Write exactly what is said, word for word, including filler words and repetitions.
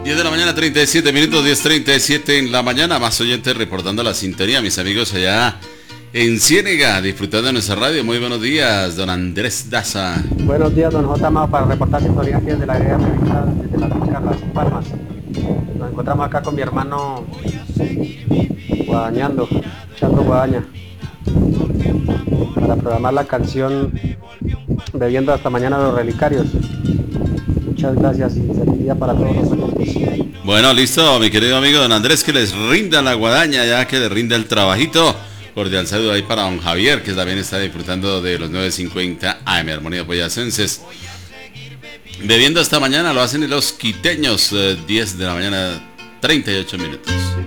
diez de la mañana, treinta y siete minutos, diez treinta y siete en la mañana. Más oyentes reportando la sintonía, mis amigos allá en Ciénega, disfrutando de nuestra radio. Muy buenos días, don Andrés Daza. Buenos días, don J. Mao, para reportar sintonía aquí desde la área americana, desde la finca Las Palmas. Nos encontramos acá con mi hermano guadañando, echando guadaña, para programar la canción Bebiendo hasta mañana los Relicarios. Muchas gracias y feliz día para todos los oyentes. Bueno, listo, mi querido amigo don Andrés, que les rinda la guadaña, ya que les rinda el trabajito. Cordial saludo ahí para don Javier, que también está disfrutando de los nueve cincuenta A M, Armonía Boyacenses. Bebiendo hasta mañana lo hacen los quiteños, eh, diez de la mañana, treinta y ocho minutos.